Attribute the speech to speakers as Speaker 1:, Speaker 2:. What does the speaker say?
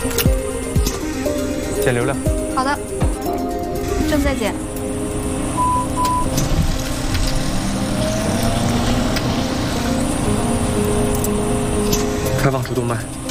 Speaker 1: 减流量。
Speaker 2: 好的，正在减。
Speaker 1: 开放主动脉。